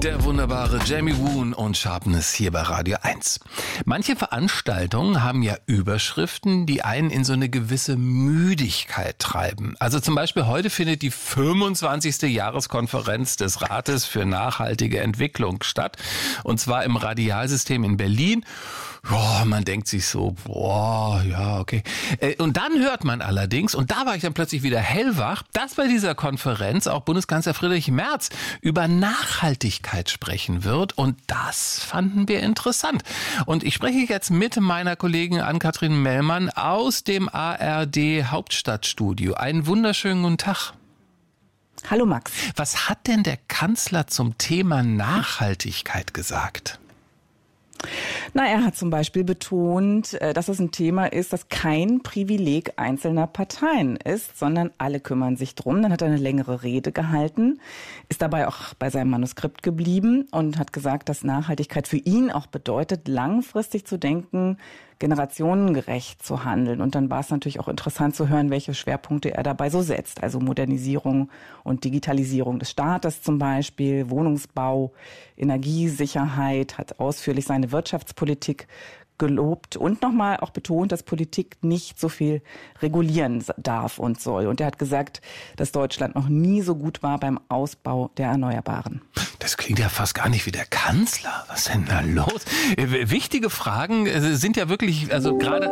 Der wunderbare Jamie Woon und Sharpness hier bei Radio 1. Manche Veranstaltungen haben ja Überschriften, die einen in so eine gewisse Müdigkeit treiben. Also zum Beispiel heute findet die 25. Jahreskonferenz des Rates für nachhaltige Entwicklung statt. Und zwar im Radialsystem in Berlin. Boah, man denkt sich so, boah, ja, okay. Und dann hört man allerdings, und da war ich dann plötzlich wieder hellwach, dass bei dieser Konferenz auch Bundeskanzler Friedrich Merz über Nachhaltigkeit sprechen wird. Und das fanden wir interessant. Und ich spreche jetzt mit meiner Kollegin Ann-Kathrin Mellmann aus dem ARD Hauptstadtstudio. Einen wunderschönen guten Tag. Hallo Max. Was hat denn der Kanzler zum Thema Nachhaltigkeit gesagt? Na, er hat zum Beispiel betont, dass es ein Thema ist, das kein Privileg einzelner Parteien ist, sondern alle kümmern sich drum. Dann hat er eine längere Rede gehalten, ist dabei auch bei seinem Manuskript geblieben und hat gesagt, dass Nachhaltigkeit für ihn auch bedeutet, langfristig zu denken, generationengerecht zu handeln. Und dann war es natürlich auch interessant zu hören, welche Schwerpunkte er dabei so setzt. Also Modernisierung und Digitalisierung des Staates zum Beispiel, Wohnungsbau, Energiesicherheit, hat ausführlich seine Wirtschaftspolitik gelobt und nochmal auch betont, dass Politik nicht so viel regulieren darf und soll. Und er hat gesagt, dass Deutschland noch nie so gut war beim Ausbau der Erneuerbaren. Das klingt ja fast gar nicht wie der Kanzler. Was ist denn da los? Wichtige Fragen sind ja wirklich, also gerade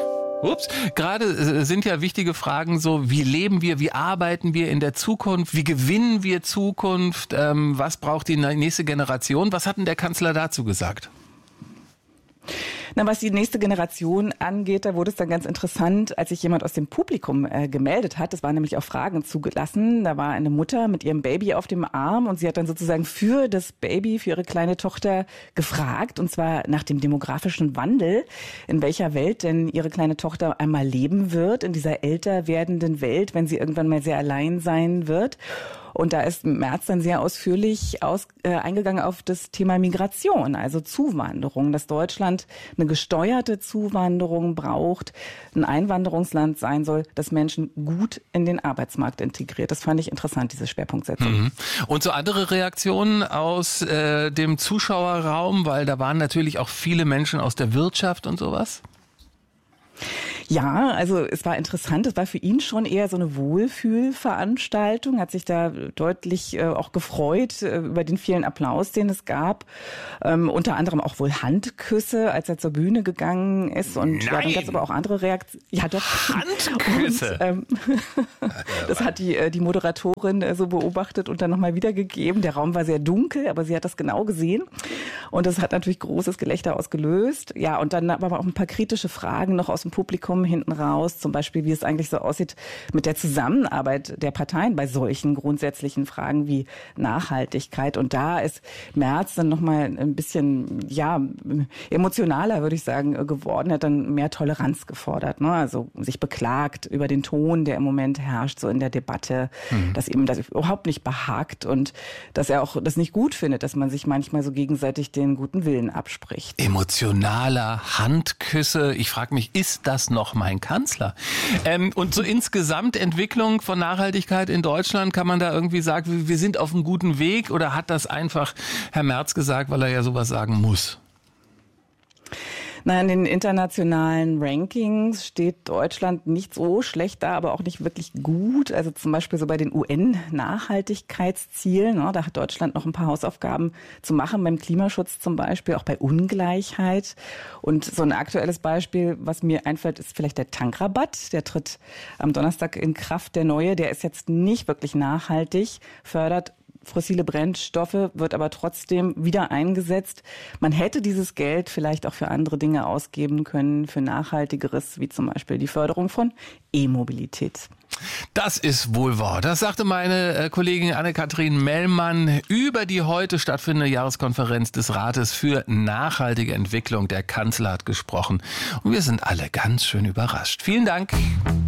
sind ja wichtige Fragen so, wie leben wir, wie arbeiten wir in der Zukunft, wie gewinnen wir Zukunft, was braucht die nächste Generation? Was hat denn der Kanzler dazu gesagt? Na, was die nächste Generation angeht, da wurde es dann ganz interessant, als sich jemand aus dem Publikum gemeldet hat. Es waren nämlich auch Fragen zugelassen. Da war eine Mutter mit ihrem Baby auf dem Arm und sie hat dann sozusagen für das Baby, für ihre kleine Tochter gefragt, und zwar nach dem demografischen Wandel, in welcher Welt denn ihre kleine Tochter einmal leben wird, in dieser älter werdenden Welt, wenn sie irgendwann mal sehr allein sein wird. Und da ist Merz dann sehr ausführlich eingegangen auf das Thema Migration, also Zuwanderung, dass Deutschland eine gesteuerte Zuwanderung braucht, ein Einwanderungsland sein soll, das Menschen gut in den Arbeitsmarkt integriert. Das fand ich interessant, diese Schwerpunktsetzung. Mhm. Und so andere Reaktionen aus dem Zuschauerraum, weil da waren natürlich auch viele Menschen aus der Wirtschaft und sowas? Ja, also es war interessant. Es war für ihn schon eher so eine Wohlfühlveranstaltung. Hat sich da deutlich auch gefreut über den vielen Applaus, den es gab. Unter anderem auch wohl Handküsse, als er zur Bühne gegangen ist. Und ja, dann gab es aber auch andere Reaktionen. Ja, doch. Handküsse? Und, das hat die Moderatorin so beobachtet und dann nochmal wiedergegeben. Der Raum war sehr dunkel, aber sie hat das genau gesehen. Und das hat natürlich großes Gelächter ausgelöst. Ja, und dann aber auch ein paar kritische Fragen noch aus dem Publikum hinten raus, zum Beispiel, wie es eigentlich so aussieht mit der Zusammenarbeit der Parteien bei solchen grundsätzlichen Fragen wie Nachhaltigkeit. Und da ist Merz dann nochmal ein bisschen, ja, emotionaler, würde ich sagen, geworden. Er hat dann mehr Toleranz gefordert, ne? Also sich beklagt über den Ton, der im Moment herrscht, so in der Debatte, dass ihm das überhaupt nicht behagt und dass er auch das nicht gut findet, dass man sich manchmal so gegenseitig den guten Willen abspricht. Emotionaler Handküsse. Ich frage mich, ist das noch mein Kanzler? Und so insgesamt Entwicklung von Nachhaltigkeit in Deutschland, kann man da irgendwie sagen, wir sind auf einem guten Weg, oder hat das einfach Herr Merz gesagt, weil er ja sowas sagen muss? Na, in den internationalen Rankings steht Deutschland nicht so schlecht da, aber auch nicht wirklich gut. Also zum Beispiel so bei den UN-Nachhaltigkeitszielen, ne, da hat Deutschland noch ein paar Hausaufgaben zu machen, beim Klimaschutz zum Beispiel, auch bei Ungleichheit. Und so ein aktuelles Beispiel, was mir einfällt, ist vielleicht der Tankrabatt. Der tritt am Donnerstag in Kraft, der neue. Der ist jetzt nicht wirklich nachhaltig, fördert fossile Brennstoffe, wird aber trotzdem wieder eingesetzt. Man hätte dieses Geld vielleicht auch für andere Dinge ausgeben können, für Nachhaltigeres, wie zum Beispiel die Förderung von E-Mobilität. Das ist wohl wahr. Das sagte meine Kollegin Anne-Kathrin Mellmann über die heute stattfindende Jahreskonferenz des Rates für nachhaltige Entwicklung. Der Kanzler hat gesprochen und wir sind alle ganz schön überrascht. Vielen Dank.